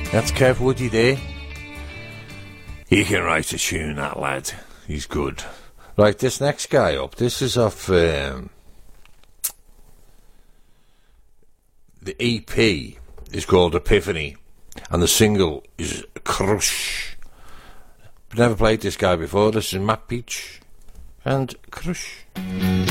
That's Kev Woody there. He can write a tune, that lad. He's good. Right, this next guy up, this is off the EP is called Epiphany, and the single is Crush. Never played this guy before. This is Matt Peach and Crush.